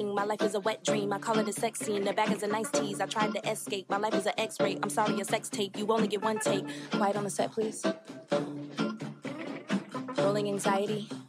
My life is a wet dream. I call it a sex scene. The bag is a nice tease. I tried to escape. My life is an X-ray. I'm sorry, a sex tape. You only get one take. Quiet on the set, please. Rolling anxiety.